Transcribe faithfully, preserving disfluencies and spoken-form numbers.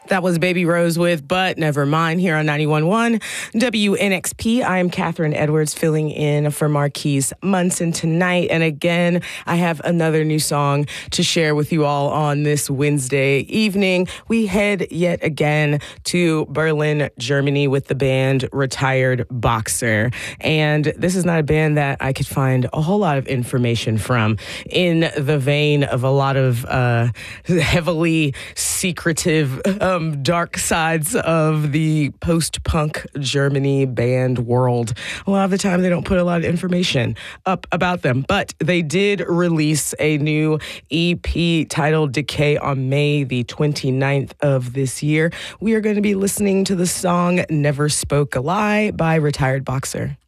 That was Baby Rose with But Never Mind here on ninety-one point one W N X P. I am Catherine Edwards filling in for Marquise Munson tonight. And again, I have another new song to share with you all on this Wednesday evening. We head yet again to Berlin, Germany with the band Retired Boxer. And this is not a band that I could find a whole lot of information from in the vein of a lot of uh, heavily secretive Um, dark sides of the post-punk Germany band world. A lot of the time, they don't put a lot of information up about them, but they did release a new E P titled Decay on May the twenty-ninth of this year. We are going to be listening to the song Never Spoke a Lie by Retired Boxer.